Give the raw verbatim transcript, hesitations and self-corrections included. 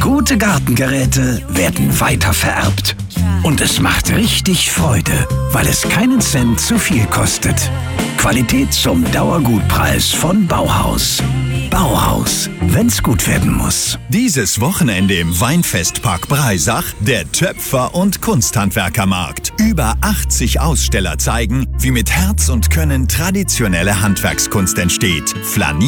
Gute Gartengeräte werden weitervererbt. Und es macht richtig Freude, weil es keinen Cent zu viel kostet. Qualität zum Dauergutpreis von Bauhaus. Bauhaus, wenn's gut werden muss. Dieses Wochenende im Weinfestpark Breisach der Töpfer- und Kunsthandwerkermarkt. Über achtzig Aussteller zeigen, wie mit Herz und Können traditionelle Handwerkskunst entsteht. Flanier